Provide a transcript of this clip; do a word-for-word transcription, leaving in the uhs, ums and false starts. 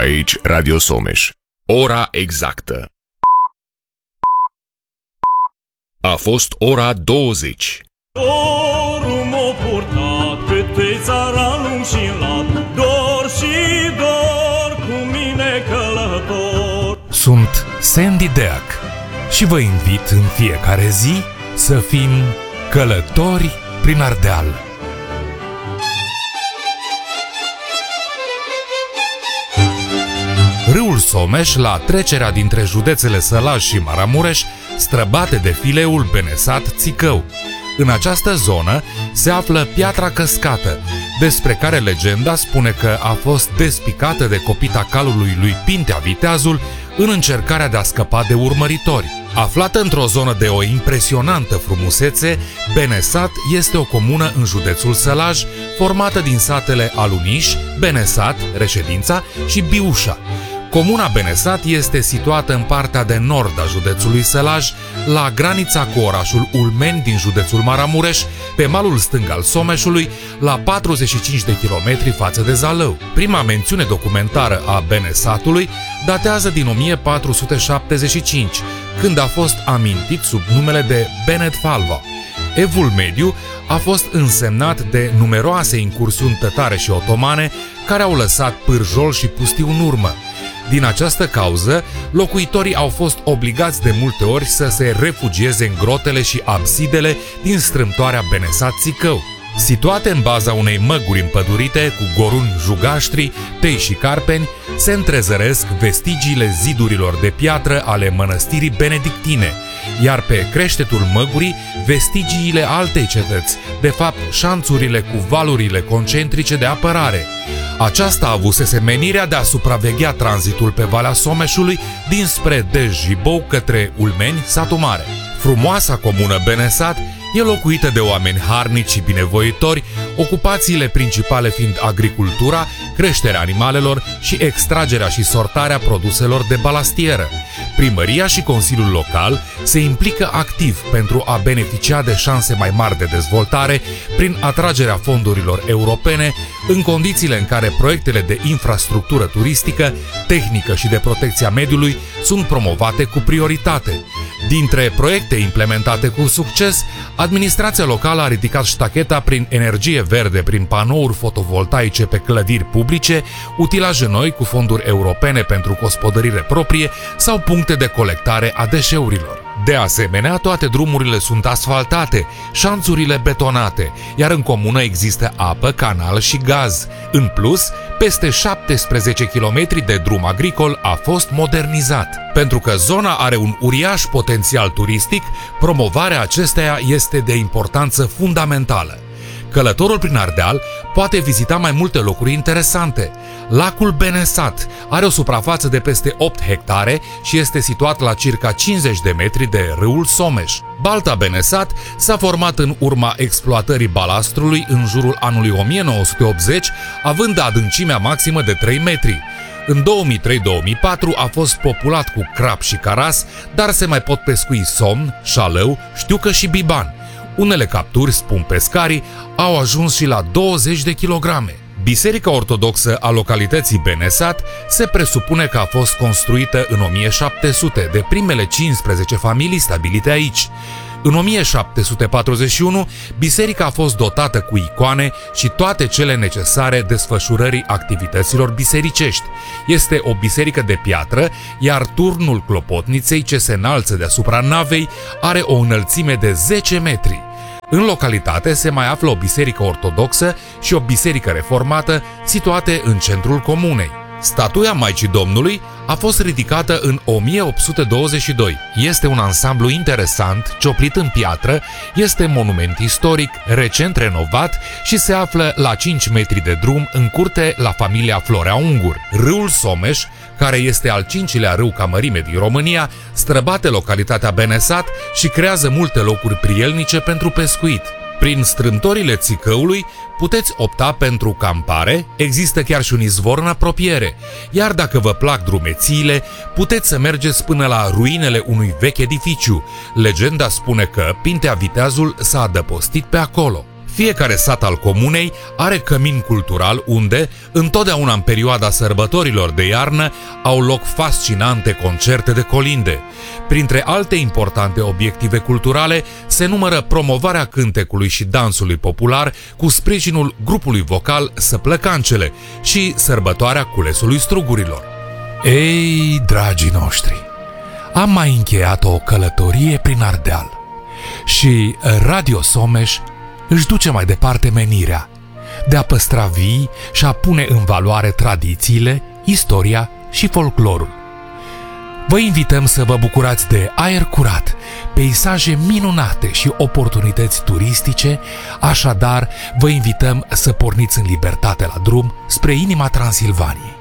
aici Radio Someș. Ora exactă. A fost ora douăzeci. Dorul m-a purtat pe țara lung și lat, dor și dor cu mine călător. Sunt Sandy Deac și vă invit în fiecare zi să fim călători prin Ardeal. Râul Someș, la trecerea dintre județele Sălaj și Maramureș, străbate de fileul Benesat-Țicău. În această zonă se află Piatra Căscată, despre care legenda spune că a fost despicată de copita calului lui Pintea Viteazul în încercarea de a scăpa de urmăritori. Aflată într-o zonă de o impresionantă frumusețe, Benesat este o comună în județul Sălaj, formată din satele Aluniș, Benesat, Reședința și Biușa. Comuna Benesat este situată în partea de nord a județului Sălaj, la granița cu orașul Ulmeni din județul Maramureș, pe malul stâng al Someșului, la patruzeci și cinci de kilometri față de Zalău. Prima mențiune documentară a Benesatului datează din o mie patru sute șaptezeci și cinci, când a fost amintit sub numele de Benet Falva. Evul Mediu a fost însemnat de numeroase incursiuni tătare și otomane care au lăsat pârjol și pustiu în urmă. Din această cauză, locuitorii au fost obligați de multe ori să se refugieze în grotele și absidele din strâmtoarea Benesat-Țicău. Situate în baza unei măguri împădurite cu goruni jugaștri, tei și carpeni, se întrezăresc vestigiile zidurilor de piatră ale mănăstirii benedictine, iar pe creștetul măgurii vestigiile altei cetăți, de fapt șanțurile cu valurile concentrice de apărare. Aceasta a avusese menirea de a supraveghea tranzitul pe Valea Someșului dinspre Dej-Jibou către Ulmeni, satul mare. Frumoasa comună Benesat e locuită de oameni harnici și binevoitori, ocupațiile principale fiind agricultura, creșterea animalelor și extragerea și sortarea produselor de balastieră. Primăria și Consiliul Local se implică activ pentru a beneficia de șanse mai mari de dezvoltare prin atragerea fondurilor europene, în condițiile în care proiectele de infrastructură turistică, tehnică și de protecția mediului sunt promovate cu prioritate. Dintre proiecte implementate cu succes, administrația locală a ridicat ștacheta prin energie verde, prin panouri fotovoltaice pe clădiri publice, utilaje noi cu fonduri europene pentru gospodărire proprie sau puncte de colectare a deșeurilor. De asemenea, toate drumurile sunt asfaltate, șanțurile betonate, iar în comună există apă, canal și gaz. În plus, peste șaptesprezece kilometri de drum agricol a fost modernizat. Pentru că zona are un uriaș potențial turistic, promovarea acesteia este de importanță fundamentală. Călătorul prin Ardeal poate vizita mai multe locuri interesante. Lacul Benesat are o suprafață de peste opt hectare și este situat la circa cincizeci de metri de râul Someș. Balta Benesat s-a format în urma exploatării balastrului în jurul anului o mie nouă sute optzeci, având adâncimea maximă de trei metri. În două mii trei două mii patru a fost populat cu crap și caras, dar se mai pot pescui somn, șalău, știucă și biban. Unele capturi, spun pescarii, au ajuns și la douăzeci de kilograme. Biserica ortodoxă a localității Benesat se presupune că a fost construită în o mie șapte sute de primele cincisprezece familii stabilite aici. În o mie șapte sute patruzeci și unu, biserica a fost dotată cu icoane și toate cele necesare desfășurării activităților bisericești. Este o biserică de piatră, iar turnul clopotniței, ce se înalță deasupra navei, are o înălțime de zece metri. În localitate se mai află o biserică ortodoxă și o biserică reformată situate în centrul comunei. Statuia Maicii Domnului a fost ridicată în o mie opt sute douăzeci și doi. Este un ansamblu interesant, cioplit în piatră, este monument istoric, recent renovat și se află la cinci metri de drum în curte la familia Florea Ungur. Râul Someș, care este al cincilea râu ca mărime din România, străbate localitatea Benesat și creează multe locuri prielnice pentru pescuit. Prin strâmtorile Țicăului puteți opta pentru campare, există chiar și un izvor în apropiere, iar dacă vă plac drumețiile, puteți să mergeți până la ruinele unui vechi edificiu. Legenda spune că Pintea Viteazul s-a adăpostit pe acolo. Fiecare sat al comunei are cămin cultural unde, întotdeauna în perioada sărbătorilor de iarnă, au loc fascinante concerte de colinde. Printre alte importante obiective culturale se numără promovarea cântecului și dansului popular cu sprijinul grupului vocal Săplăcancele și sărbătoarea culesului strugurilor. Ei, dragii noștri, am mai încheiat o călătorie prin Ardeal și Radio Someș își duce mai departe menirea de a păstra vii și a pune în valoare tradițiile, istoria și folclorul. Vă invităm să vă bucurați de aer curat, peisaje minunate și oportunități turistice, așadar vă invităm să porniți în libertate la drum spre inima Transilvaniei.